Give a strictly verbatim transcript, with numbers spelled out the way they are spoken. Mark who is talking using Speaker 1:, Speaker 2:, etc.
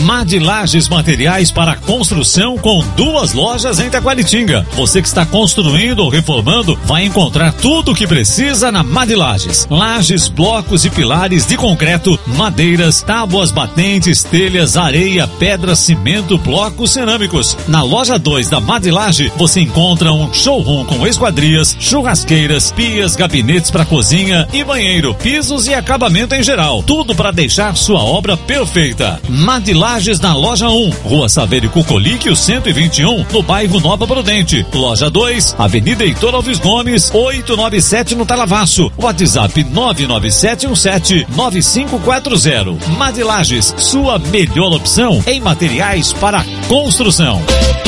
Speaker 1: Mad Lages Materiais para Construção, com duas lojas em Taquaritinga. Você que está construindo ou reformando vai encontrar tudo o que precisa na Mad Lages. Lajes, blocos e pilares de concreto, madeiras, tábuas batentes, telhas, areia, pedra, cimento, blocos cerâmicos. Na loja dois da Mad Lages você encontra um showroom com esquadrias, churrasqueiras, pias, gabinetes para cozinha e banheiro, pisos e acabamento em geral. Tudo para deixar sua obra perfeita. Mad Lages na loja um, Rua Saverio Cucolique, cento e vinte e um, no bairro Nova Prudente. Loja dois, Avenida Heitor Alves Gomes, oitocentos e noventa e sete, no Talavaço. WhatsApp nove nove sete um sete nove cinco quatro zero. Mad Lages, sua melhor opção em materiais para construção.